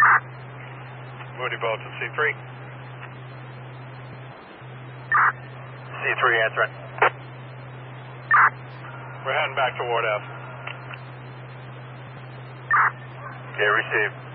Moody Bolton, C3. C3 answering. We're heading back toward F. Okay, received.